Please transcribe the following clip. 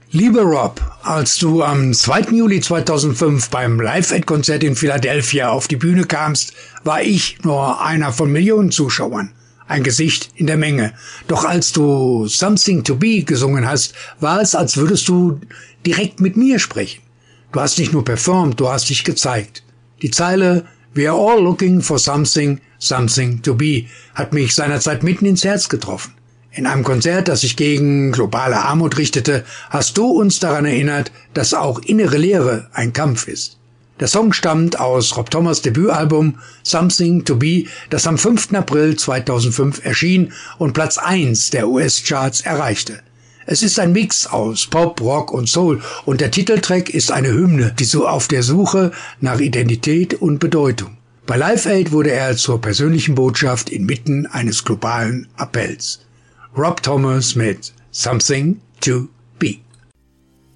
Lieber Rob, als du am 2. Juli 2005 beim Live-Aid-Konzert in Philadelphia auf die Bühne kamst, war ich nur einer von Millionen Zuschauern. Ein Gesicht in der Menge. Doch als du Something to Be gesungen hast, war es, als würdest du direkt mit mir sprechen. Du hast nicht nur performt, du hast dich gezeigt. Die Zeile "We are all looking for something to be" hat mich seinerzeit mitten ins Herz getroffen. In einem Konzert, das sich gegen globale Armut richtete, hast du uns daran erinnert, dass auch innere Leere ein Kampf ist. Der Song stammt aus Rob Thomas' Debütalbum Something to Be, das am 5. April 2005 erschien und Platz 1 der US-Charts erreichte. Es ist ein Mix aus Pop, Rock und Soul und der Titeltrack ist eine Hymne, die so auf der Suche nach Identität und Bedeutung. Bei Live Aid wurde er zur persönlichen Botschaft inmitten eines globalen Appells. Rob Thomas mit Something to